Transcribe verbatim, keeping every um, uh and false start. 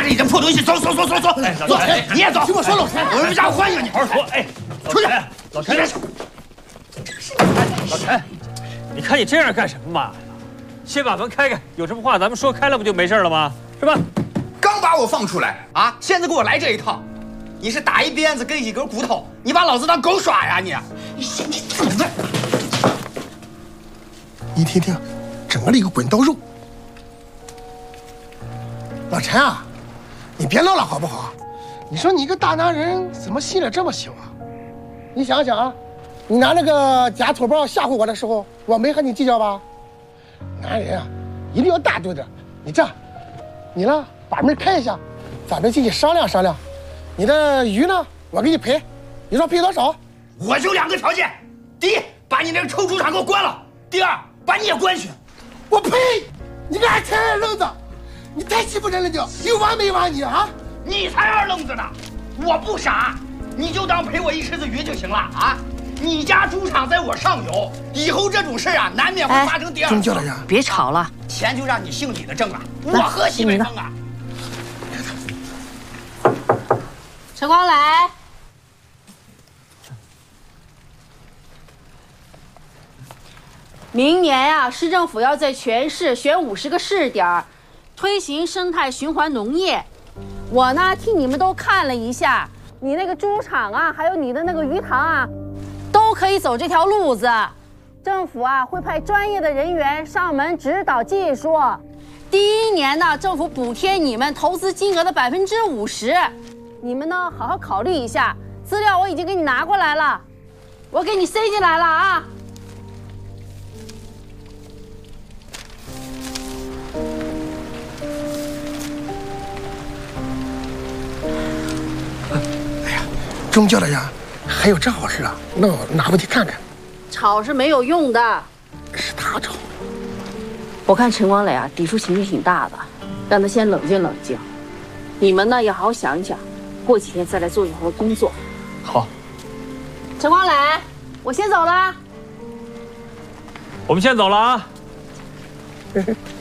着你的破东西，走走走走走，走，你也走。听我说，老陈，我们家欢迎你。 好好说，哎， 出去， 老陈，老陈，你看你这样干什么嘛？先把门开开，有什么话咱们说开了不就没事了吗？是吧？ 刚把我放出来啊，现在给我来这一套，你是打一鞭子跟一根骨头，你把老子当狗耍呀你？你你怎么？ 一听听，整了一个滚刀肉。老陈啊，你别闹了好不好？你说你一个大男人怎么心里这么小啊？你想想啊，你拿那个假土包吓唬我的时候，我没和你计较吧？男人啊，一定要大度点。你这样，你呢把门开一下，咱们进去商量商量。你的鱼呢，我给你赔，你说赔多少？ 我就两个条件：第一，把你那个臭猪场给我关了；第二，把你也关去。 我呸！你个二天二愣子！你太欺负人了，你有完没完你啊？ 你才二愣子呢！我不傻，你就当赔我一池子鱼就行了啊！你家猪场在我上游，以后这种事啊，难免会发生第二次。 中教的人， 别吵了， 钱就让你姓李的挣了，我喝西北风啊！ 陈光来，明年呀、啊，市政府要在全市选五十个试点，推行生态循环农业。我呢，替你们都看了一下，你那个猪场啊，还有你的那个鱼塘啊，都可以走这条路子。政府啊，会派专业的人员上门指导技术。第一年呢，政府补贴你们投资金额的百分之五十。你们呢，好好考虑一下。资料我已经给你拿过来了，我给你塞进来了啊。 哎呀，中教的人还有这好事啊？那我拿回去看看。 吵是没有用的， 是他吵。 我看陈光磊啊，抵触情绪挺大的，让他先冷静冷静。你们呢，要好好想一想，过几天再来做以后的工作。 好， 陈光磊，我先走了。 我们先走了啊。